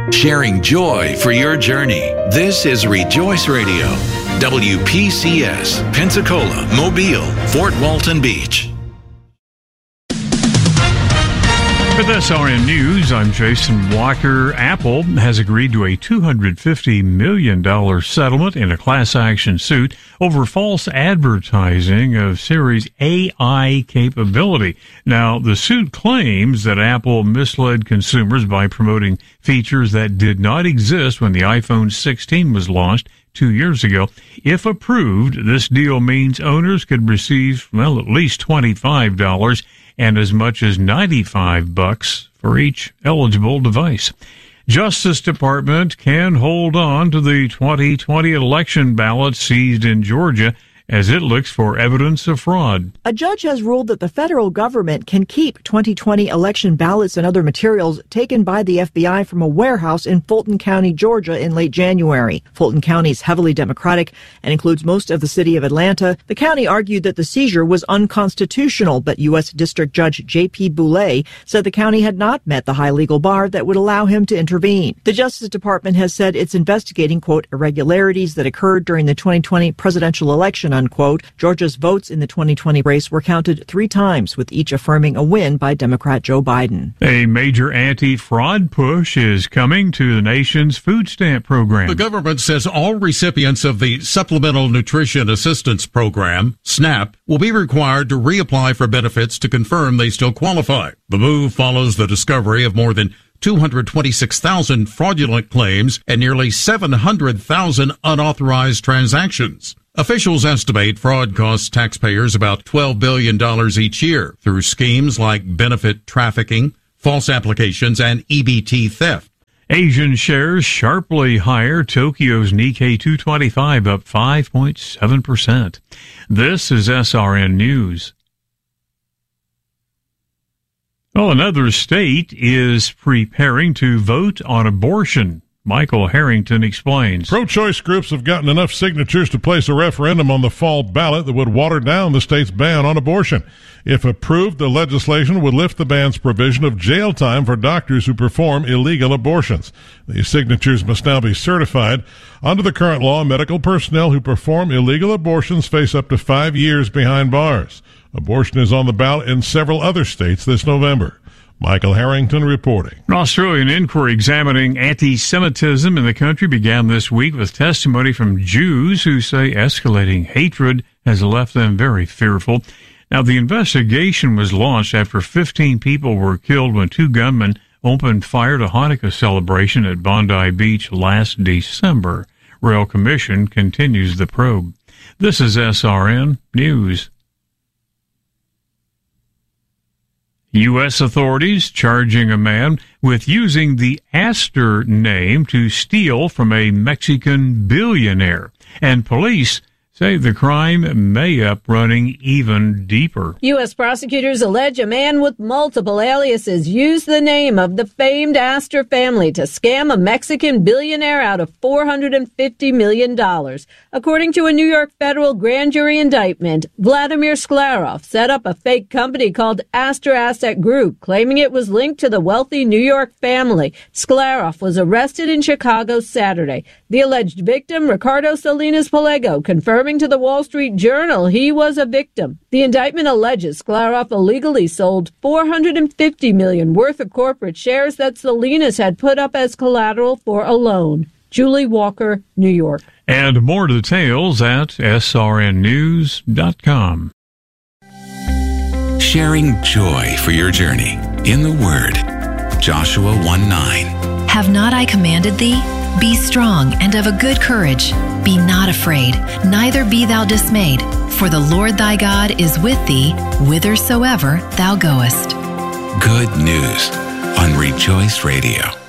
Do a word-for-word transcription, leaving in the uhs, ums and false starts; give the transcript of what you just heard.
sharing joy for your journey. This is Rejoice Radio, W P C S, Pensacola, Mobile, Fort Walton Beach. With S R N News, I'm Jason Walker. Apple has agreed to a two hundred fifty million dollars settlement in a class action suit over false advertising of Siri's A I capability. Now, the suit claims that Apple misled consumers by promoting features that did not exist when the iPhone sixteen was launched two years ago. If approved, this deal means owners could receive, well, at least twenty-five dollars and as much as ninety-five bucks for each eligible device. Justice Department can hold on to the twenty twenty election ballot seized in Georgia as it looks for evidence of fraud. A judge has ruled that the federal government can keep twenty twenty election ballots and other materials taken by the F B I from a warehouse in Fulton County, Georgia in late January. Fulton County is heavily Democratic and includes most of the city of Atlanta. The county argued that the seizure was unconstitutional, but U S District Judge J P Boulay said the county had not met the high legal bar that would allow him to intervene. The Justice Department has said it's investigating, quote, irregularities that occurred during the twenty twenty presidential election, unquote. Georgia's votes in the twenty twenty race were counted three times, with each affirming a win by Democrat Joe Biden. A major anti-fraud push is coming to the nation's food stamp program. The government says all recipients of the Supplemental Nutrition Assistance Program, SNAP, will be required to reapply for benefits to confirm they still qualify. The move follows the discovery of more than two hundred twenty-six thousand fraudulent claims and nearly seven hundred thousand unauthorized transactions. Officials estimate fraud costs taxpayers about twelve billion dollars each year through schemes like benefit trafficking, false applications, and E B T theft. Asian shares sharply higher. Tokyo's Nikkei two twenty-five up five point seven percent. This is S R N News. Well, another state is preparing to vote on abortion. Michael Harrington explains. Pro-choice groups have gotten enough signatures to place a referendum on the fall ballot that would water down the state's ban on abortion. If approved, the legislation would lift the ban's provision of jail time for doctors who perform illegal abortions. These signatures must now be certified. Under the current law, medical personnel who perform illegal abortions face up to five years behind bars. Abortion is on the ballot in several other states this November. Michael Harrington reporting. An Australian inquiry examining anti-Semitism in the country began this week with testimony from Jews who say escalating hatred has left them very fearful. Now, the investigation was launched after fifteen people were killed when two gunmen opened fire at a Hanukkah celebration at Bondi Beach last December. Royal Commission continues the probe. This is S R N News. U S authorities charging a man with using the Astor name to steal from a Mexican billionaire. And police say the crime may up running even deeper. U S prosecutors allege a man with multiple aliases used the name of the famed Astor family to scam a Mexican billionaire out of four hundred fifty million dollars. According to a New York federal grand jury indictment, Vladimir Sklarov set up a fake company called Astor Asset Group, claiming it was linked to the wealthy New York family. Sklarov was arrested in Chicago Saturday. The alleged victim, Ricardo Salinas Palego, confirmed to the Wall Street Journal he was a victim. The indictment alleges Sklarov illegally sold four hundred fifty million dollars worth of corporate shares that Salinas had put up as collateral for a loan. Julie Walker, New York. And more details at S R N news dot com. Sharing joy for your journey in the Word. Joshua one nine. Have not I commanded thee? Be strong and of a good courage. Be not afraid, neither be thou dismayed. For the Lord thy God is with thee, whithersoever thou goest. Good news on Rejoice Radio.